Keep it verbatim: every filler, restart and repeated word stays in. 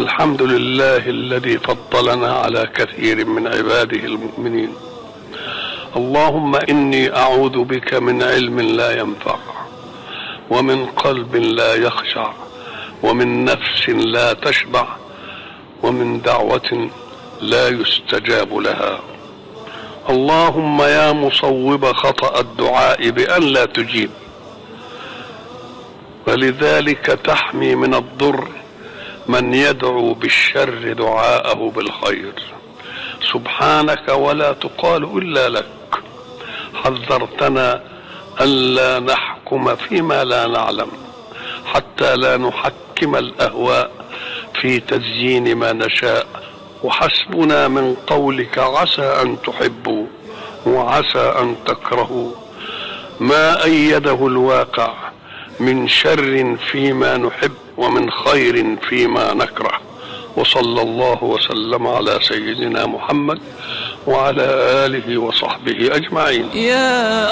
الحمد لله الذي فضلنا على كثير من عباده المؤمنين. اللهم إني أعوذ بك من علم لا ينفع، ومن قلب لا يخشع، ومن نفس لا تشبع، ومن دعوة لا يستجاب لها. اللهم يا مصوب خطأ الدعاء بأن لا تجيب، ولذلك تحمي من الضر من يدعو بالشر دعاءه بالخير. سبحانك ولا تقال إلا لك. حذرتنا ألا نحكم فيما لا نعلم، حتى لا نحكم الأهواء في تزيين ما نشاء. وحسبنا من قولك عسى أن تحبوا وعسى أن تكرهوا ما أيده الواقع من شر فيما نحب ومن خير فيما نكره. وصلى الله وسلم على سيدنا محمد وعلى آله وصحبه أجمعين. يا